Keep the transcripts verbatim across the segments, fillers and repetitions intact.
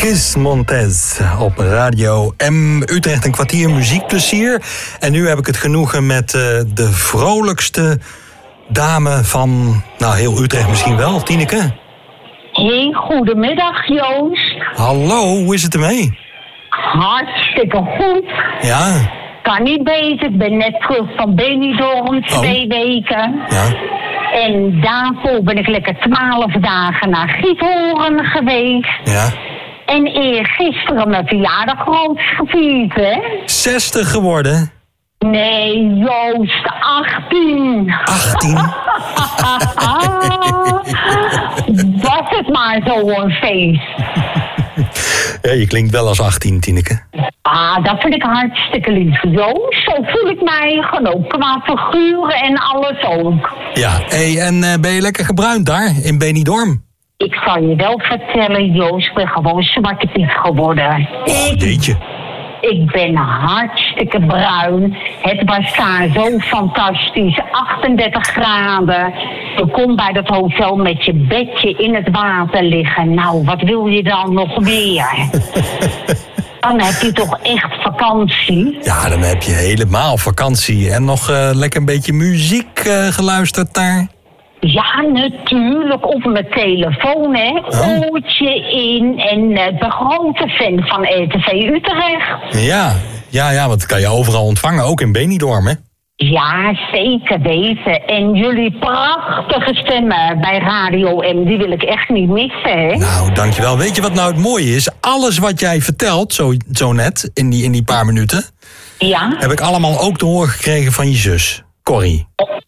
Chris Montez op Radio M. Utrecht, een kwartier muziekplezier. En nu heb ik het genoegen met uh, de vrolijkste dame van, nou, heel Utrecht misschien wel, Tineke. Hey, goedemiddag Joost. Hallo, hoe is het ermee? Hartstikke goed. Ja. Kan niet beter. Ik ben net terug van Benidorm, twee oh. weken. Ja. En daarvoor ben ik lekker twaalf dagen naar Giethoorn geweest. Ja. En eergisteren mijn verjaardag groot gevierd, hè? zestig geworden? Nee, Joost, achttien. achttien? Was het maar zo'n feest. Ja, je klinkt wel als achttien, Tineke. Ah, dat vind ik hartstikke lief. Joost, zo voel ik mij gewoon ook qua figuren en alles ook. Ja, hey, en uh, ben je lekker gebruind daar in Benidorm? Ik zal je wel vertellen, Joost, ik ben gewoon zwarte piet geworden. Oh, jeetje. Ik ben hartstikke bruin. Het was daar zo fantastisch. achtendertig graden. Je kon bij dat hotel met je bedje in het water liggen. Nou, wat wil je dan nog meer? Dan heb je toch echt vakantie. Ja, dan heb je helemaal vakantie. En nog uh, lekker een beetje muziek uh, geluisterd daar. Ja, natuurlijk. Op mijn telefoon, hè. Oh. Oortje in. En ik uh, ben grote fan van R T V Utrecht. Ja, ja, ja, want dat kan je overal ontvangen. Ook in Benidorm, hè? Ja, zeker weten. En jullie prachtige stemmen bij Radio M, die wil ik echt niet missen, hè? Nou, dankjewel. Weet je wat nou het mooie is? Alles wat jij vertelt, zo, zo net, in die, in die paar minuten... Ja? Heb ik allemaal ook te horen gekregen van je zus, Corrie.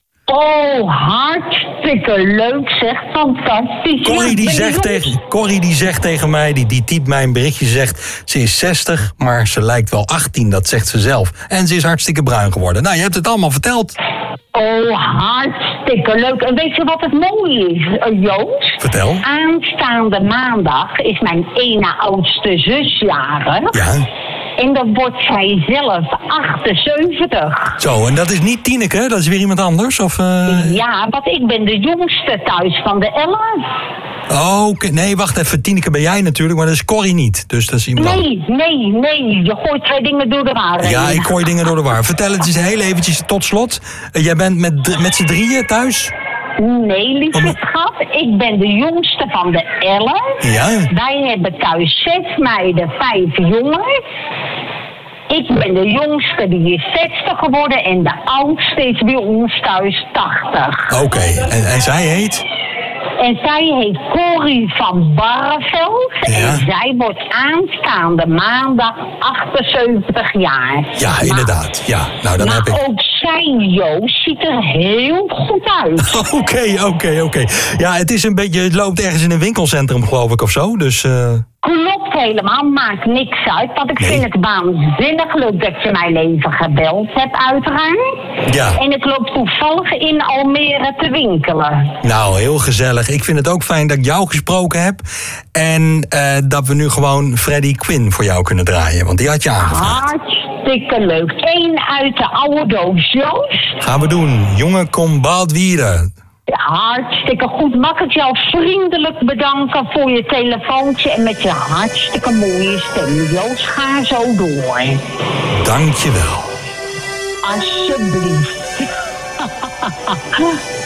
Oh, hartstikke leuk, zeg. Fantastisch. Corrie die, ja, zegt tegen, Corrie die zegt tegen mij, die, die typt mij een berichtje, zegt... ze is zestig, maar ze lijkt wel achttien, dat zegt ze zelf. En ze is hartstikke bruin geworden. Nou, je hebt het allemaal verteld. Oh, hartstikke leuk. En weet je wat het mooie is, uh, Joost? Vertel. Aanstaande maandag is mijn ene oudste zus jarig. Ja. En dan wordt zij zelf achtenzeventig. Zo, en dat is niet Tineke, dat is weer iemand anders? Of, uh... Ja, want ik ben de jongste thuis van de elf. Oh, okay. Nee, wacht even. Tineke ben jij natuurlijk, maar dat is Corrie niet. Dus dat is iemand Nee, nee, nee. Je gooit twee dingen door de war. Ja, ik gooi dingen door de war. Vertel het eens heel eventjes tot slot. Uh, jij bent met, met z'n drieën thuis? Nee, lieve schat. Ik ben de jongste van de elf. Ja. Wij hebben thuis zes meiden, vijf jongens. Ik ben de jongste, die is zestig geworden. En de oudste is bij ons thuis tachtig. Oké, okay. en, en zij heet? En zij heet Corrie van Barreveld. Ja. En zij wordt aanstaande maandag achtenzeventig jaar. Ja, inderdaad. Ja, nou dan maar heb ik... ook zij, Joost, ziet er heel goed uit. Oké, oké, oké. Ja, het is een beetje... Het loopt ergens in een winkelcentrum, geloof ik, of zo. Dus... Uh... Klopt helemaal, maakt niks uit. Want ik nee. vind het waanzinnig leuk dat je mij even gebeld hebt, uiteraard. Ja. En ik loop toevallig in Almere te winkelen. Nou, heel gezellig. Ik vind het ook fijn dat ik jou gesproken heb. En uh, dat we nu gewoon Freddie Quinn voor jou kunnen draaien. Want die had je aangevraagd. Hartstikke leuk. Eén uit de oude doos, Joost. Gaan we doen. Jongen, kom bald weer. Hartstikke goed. Mag ik jou vriendelijk bedanken voor je telefoontje en met je hartstikke mooie stem. Joost, ga zo door. Dank je wel. Alsjeblieft.